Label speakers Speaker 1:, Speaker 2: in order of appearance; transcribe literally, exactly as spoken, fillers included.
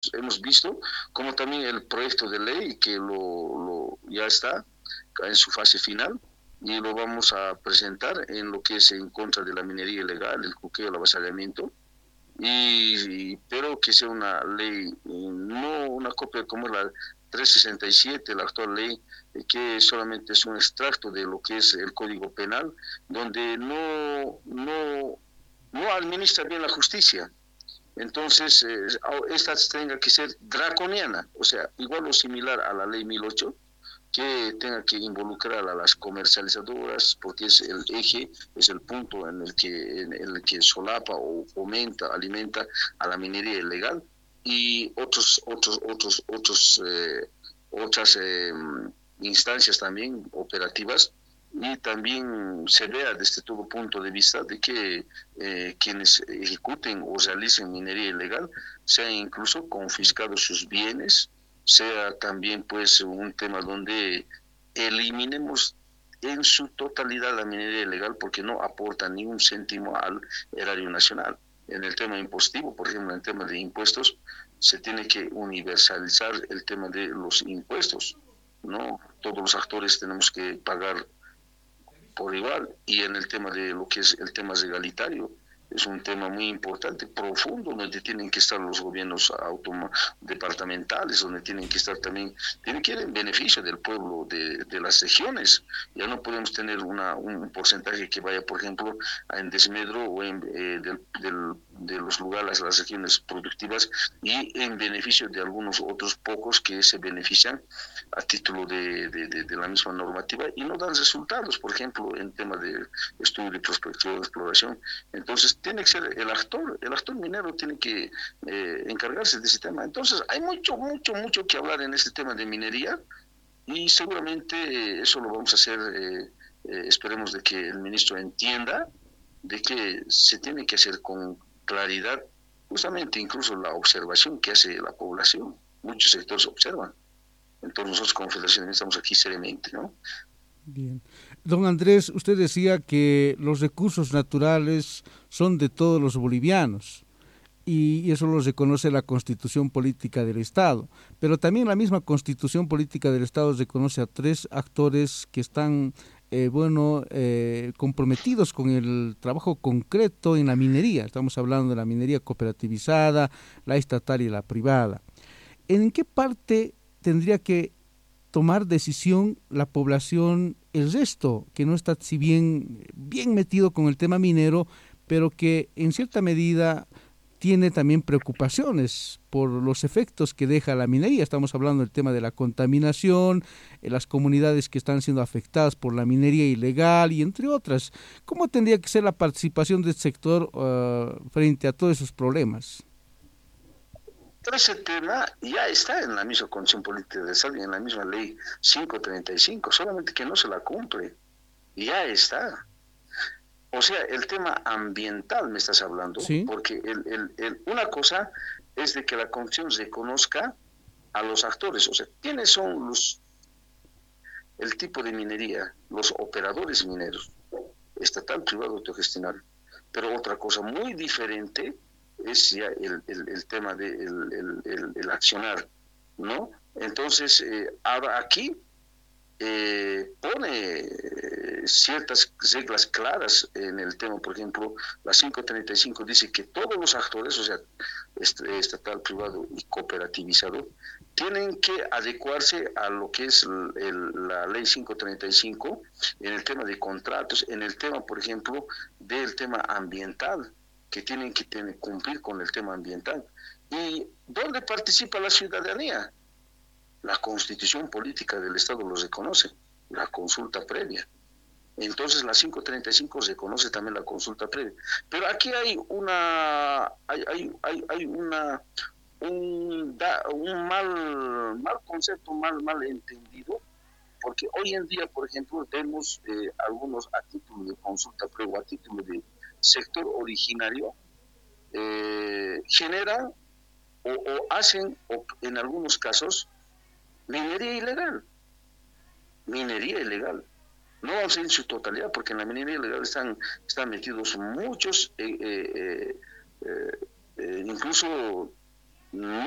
Speaker 1: hemos, hemos visto, como también el proyecto de ley que lo, lo ya está en su fase final y lo vamos a presentar en lo que es en contra de la minería ilegal, el cuqueo, el avasallamiento, y, y pero que sea una ley, no una copia como la trescientos sesenta y siete, la actual ley, eh, que solamente es un extracto de lo que es el Código Penal, donde no, no, no administra bien la justicia. Entonces, eh, esta tenga que ser draconiana, o sea, igual o similar a la ley mil ocho, que tenga que involucrar a las comercializadoras, porque es el eje, es el punto en el que, en el que solapa o fomenta, alimenta a la minería ilegal y otros, otros, otros, otros, eh, otras eh, instancias también operativas, y también se vea desde todo punto de vista de que eh, quienes ejecuten o realicen minería ilegal sean incluso confiscados sus bienes, sea también pues un tema donde eliminemos en su totalidad la minería ilegal porque no aporta ni un céntimo al erario nacional. En el tema impositivo, por ejemplo, en el tema de impuestos, se tiene que universalizar el tema de los impuestos, ¿no? Todos los actores tenemos que pagar por igual, y en el tema de lo que es el tema regalitario, es un tema muy importante, profundo, donde tienen que estar los gobiernos autom- departamentales, donde tienen que estar también, tienen que ir en beneficio del pueblo de, de las regiones. Ya no podemos tener una, un porcentaje que vaya, por ejemplo, en desmedro o en, eh, del, del, de los lugares, las regiones productivas, y en beneficio de algunos otros pocos que se benefician a título de, de, de, de la misma normativa y no dan resultados, por ejemplo, en tema de estudio de prospección, de exploración. Entonces, tiene que ser el actor, el actor minero tiene que eh, encargarse de ese tema. Entonces, hay mucho, mucho, mucho que hablar en este tema de minería y seguramente eh, eso lo vamos a hacer, eh, eh, esperemos de que el ministro entienda de que se tiene que hacer con claridad, justamente incluso la observación que hace la población. Muchos sectores observan. Entonces nosotros como federación estamos aquí seriamente, ¿no?
Speaker 2: Bien. Don Andrés, usted decía que los recursos naturales son de todos los bolivianos y eso lo reconoce la Constitución Política del Estado, pero también la misma Constitución Política del Estado reconoce a tres actores que están, eh, bueno, eh, comprometidos con el trabajo concreto en la minería. Estamos hablando de la minería cooperativizada, la estatal y la privada. ¿En qué parte tendría que tomar decisión la población, el resto, que no está si bien, bien metido con el tema minero, pero que en cierta medida tiene también preocupaciones por los efectos que deja la minería? Estamos hablando del tema de la contaminación, eh, las comunidades que están siendo afectadas por la minería ilegal y entre otras. ¿Cómo tendría que ser la participación del sector uh, frente a todos esos problemas?
Speaker 1: Pero ese tema ya está en la misma Constitución Política de Estado y en la misma ley quinientos treinta y cinco, solamente que no se la cumple. Ya está. O sea, el tema ambiental me estás hablando,
Speaker 2: Sí.
Speaker 1: porque el, el, el, una cosa es de que la Constitución reconozca a los actores, o sea, ¿quiénes son los, el tipo de minería? Los operadores mineros, estatal, privado, autogestionario. Pero otra cosa muy diferente es ya el, el, el tema del de el, el, el, accionar, ¿no? Entonces, eh, ahora aquí eh, pone eh, ciertas reglas claras en el tema, por ejemplo, la quinientos treinta y cinco dice que todos los actores, o sea, estatal, privado y cooperativizado, tienen que adecuarse a lo que es el, el, la ley quinientos treinta y cinco en el tema de contratos, en el tema, por ejemplo, del tema ambiental, que tienen que tener, cumplir con el tema ambiental. ¿Y dónde participa la ciudadanía? La Constitución Política del Estado lo reconoce, la consulta previa. Entonces la quinientos treinta y cinco reconoce también la consulta previa. Pero aquí hay una, hay, hay, hay, hay una, un, da, un mal, mal concepto, mal, mal entendido, porque hoy en día, por ejemplo, vemos eh, algunos a título de consulta previa, a título de sector originario, eh, generan o, o hacen, o en algunos casos, minería ilegal, minería ilegal. No vamos a ir en su totalidad, porque en la minería ilegal están, están metidos muchos, eh, eh, eh, eh, incluso no